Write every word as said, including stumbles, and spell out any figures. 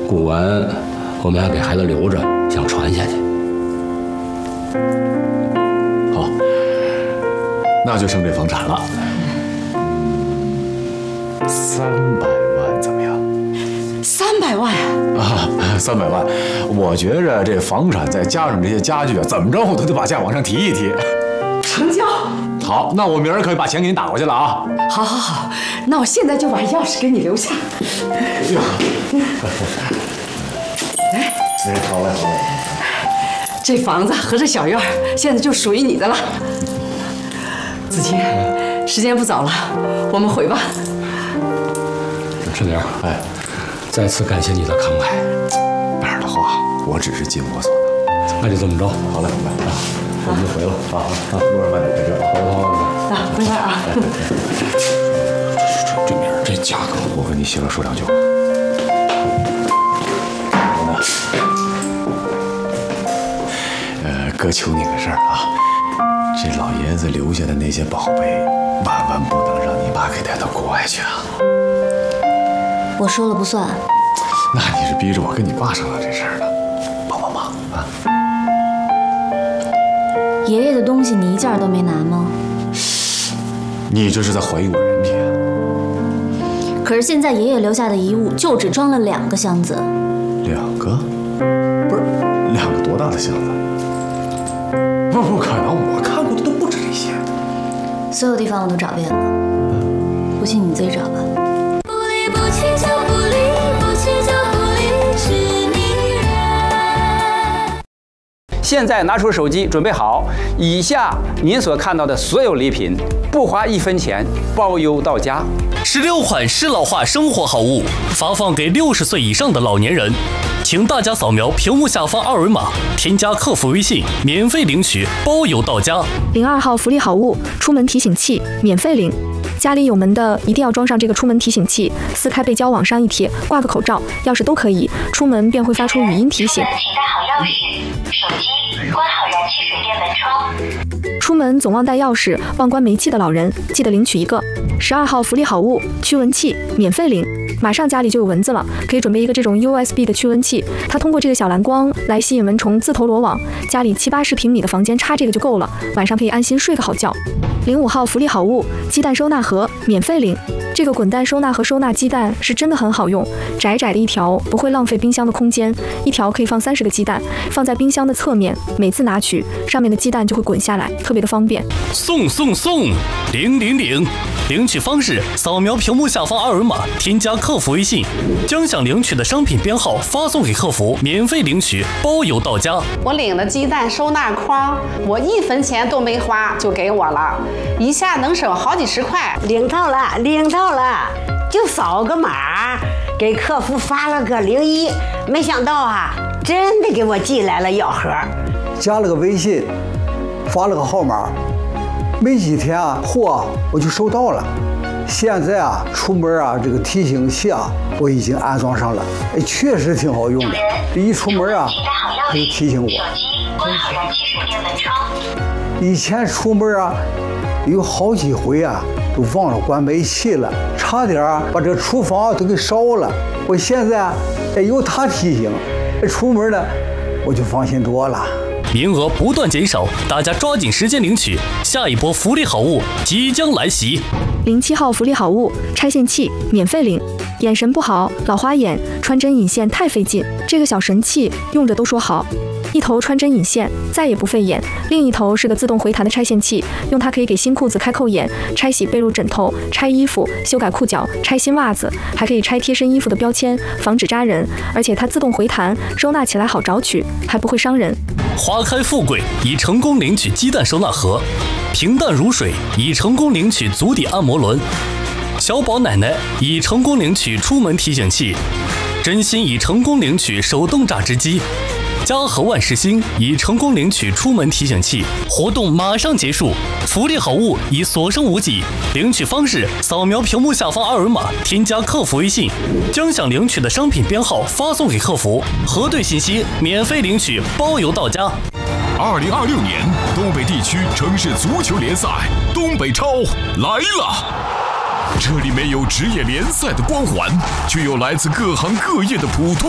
古玩我们要给孩子留着，想传下去。 好，那就剩这房产了。三百万怎么样？ 三百万啊，三百万！我觉着这房产再加上这些家具啊，怎么着我都得把价往上提一提。 成交。 好，那我明儿可以把钱给你打过去了啊！ 好，好，好，那我现在就把钥匙给你留下。 哟，哎，好嘞，好嘞。 这房子和这小院现在就属于你的了。子清，时间不早了，我们回吧。 志玲，哎，再次感谢你的慷慨。 哪儿的话，我只是尽我所能。 那就这么着。 好嘞，好嘞，啊，我们就回了啊啊！路上慢点，这好好好。 啊，回来啊！ 这明儿这价格，我跟你媳妇说两句话。我呢，呃，哥求你个事儿啊，这老爷子留下的那些宝贝，万万不能让你爸给带到国外去啊！ 我说了不算。 那你是逼着我跟你爸商量这事儿呢？帮帮忙啊！ 爷爷的东西你一件都没拿吗？ 你这是在怀疑我人品啊？ 可是现在爷爷留下的遗物就只装了两个箱子。 两个？不是，两个多大的箱子？不不可能，我看过的都不止这些。 所有地方我都找遍了，不信你自己找吧。不离不弃就不离，不弃就不离，是你人。 现在拿出手机，准备好，以下您所看到的所有礼品，不花一分钱，包邮到家。 十六款适老化生活好物发放给六十岁以上的老年人，请大家扫描屏幕下方二维码，添加客服微信，免费领取，包邮到家。 零二号福利好物，出门提醒器，免费领。家里有门的一定要装上这个出门提醒器，撕开背胶往上一贴，挂个口罩、钥匙都可以，出门便会发出语音提醒。 请带好钥匙、手机，关好燃气水电门窗。 出门总忘带钥匙、忘关煤气的老人，记得领取一个。十二号福利好物，驱蚊器，免费领。马上家里就有蚊子了，可以准备一个这种 U S B 的驱蚊器，它通过这个小蓝光来吸引蚊虫自投罗网。家里七八十平米的房间插这个就够了，晚上可以安心睡个好觉。零五号福利好物，鸡蛋收纳盒，免费领。这个滚蛋收纳盒收纳鸡蛋是真的很好用，窄窄的一条不会浪费冰箱的空间，一条可以放三十个鸡蛋，放在冰箱的侧面，每次拿取上面的鸡蛋就会滚下来，特别的方便。 送送送，领领领！领取方式：扫描屏幕下方二维码，添加客服微信，将想领取的商品编号发送给客服，免费领取，包邮到家。 我领了鸡蛋收纳筐，我一分钱都没花就给我了，一下能省好几十块。 领到了，领到了，就扫个码，给客服发了个零一，没想到啊，真的给我寄来了药盒， 加了个微信，发了个号码。没几天啊，货我就收到了。现在啊，出门啊，这个提醒器啊，我已经安装上了，哎，确实挺好用的。这一出门啊，它就提醒我。 手机关好燃气水电门窗。 以前出门啊，有好几回啊，都忘了关煤气了，差点啊把这厨房都给烧了。我现在哎有它提醒，出门呢我就放心多了。 名额不断减少，大家抓紧时间领取，下一波福利好物即将来袭。 零七号福利好物，拆线器，免费领。眼神不好，老花眼，穿针引线太费劲，这个小神器用着都说好。一头穿针引线，再也不费眼；另一头是个自动回弹的拆线器，用它可以给新裤子开扣眼、拆洗被褥枕头、拆衣服、修改裤脚、拆新袜子，还可以拆贴身衣服的标签，防止扎人。而且它自动回弹，收纳起来好找取，还不会伤人。 花开富贵已成功领取鸡蛋收纳盒，平淡如水已成功领取足底按摩轮，小宝奶奶已成功领取出门提醒器，真心已成功领取手动榨汁机，嘉禾万事兴已成功领取出门提醒器。活动马上结束，福利好物已所剩无几。领取方式：扫描屏幕下方二维码，添加客服微信，将想领取的商品编号发送给客服，核对信息，免费领取，包邮到家。 二零二六年东北地区城市足球联赛东北超来了。这里没有职业联赛的光环，却有来自各行各业的普通